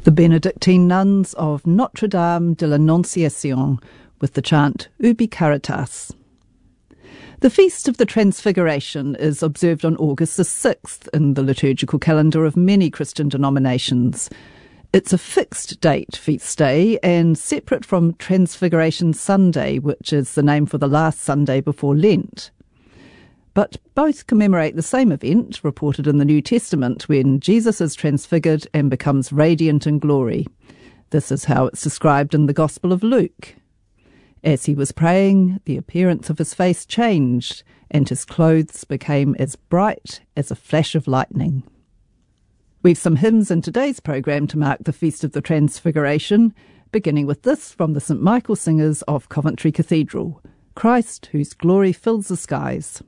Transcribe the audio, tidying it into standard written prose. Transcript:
The Benedictine nuns of Notre Dame de l'Annonciation with the chant Ubi Caritas. The Feast of the Transfiguration is observed on August the 6th in the liturgical calendar of many Christian denominations. It's a fixed date feast day and separate from Transfiguration Sunday, which is the name for the last Sunday before Lent. But both commemorate the same event, reported in the New Testament, when Jesus is transfigured and becomes radiant in glory. This is how it's described in the Gospel of Luke. As he was praying, the appearance of his face changed, and his clothes became as bright as a flash of lightning. We've some hymns in today's programme to mark the Feast of the Transfiguration, beginning with this from the St Michael Singers of Coventry Cathedral, Christ, whose glory fills the skies.